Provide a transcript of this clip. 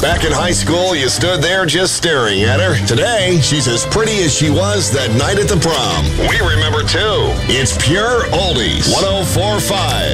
Back in high school, you stood there just staring at her. Today, she's as pretty as she was that night at the prom. We remember too. It's Pure Oldies 104.5.